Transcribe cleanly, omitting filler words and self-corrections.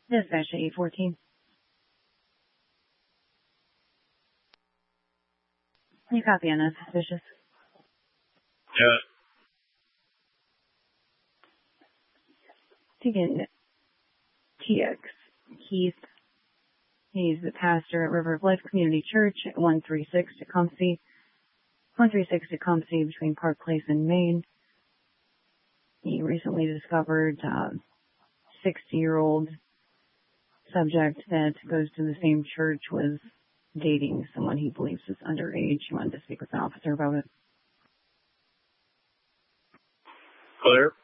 Dispatch to 814. You copy on that, suspicious? Yeah. Taking TX Keith. He's the pastor at River of Life Community Church at 136 Tecumseh. 136 Tecumseh between Park Place and Maine. He recently discovered 60-year-old subject that goes to the same church was dating someone he believes is underage. He wanted to speak with an officer about it. Clear.